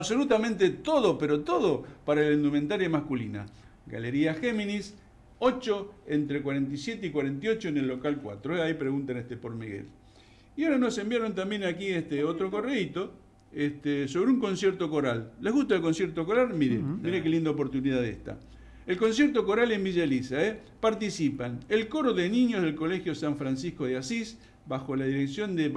absolutamente todo, pero todo para la indumentaria masculina. Galería Géminis, 8 entre 47 y 48 en el local 4. Ahí preguntan por Miguel. Y ahora nos enviaron también aquí otro correíto sobre un concierto coral. ¿Les gusta el concierto coral? Mire qué linda oportunidad esta. El concierto coral en Villa Elisa. Participan el coro de niños del Colegio San Francisco de Asís, bajo la dirección de